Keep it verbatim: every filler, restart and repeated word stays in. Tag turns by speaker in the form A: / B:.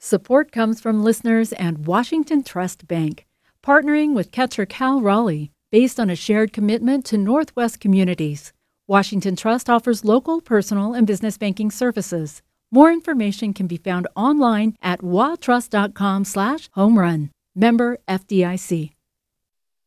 A: Support comes from listeners and Washington Trust Bank, partnering with Catcher Cal Raleigh, based on a shared commitment to Northwest communities. Washington Trust offers local, personal, and business banking services. More information can be found online at watrust dot com slash home run. Member F D I C.